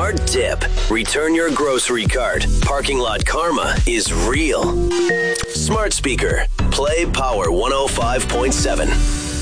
Smart Tip. Return your grocery cart. Parking lot karma is real. Smart speaker. Play Power 105.7.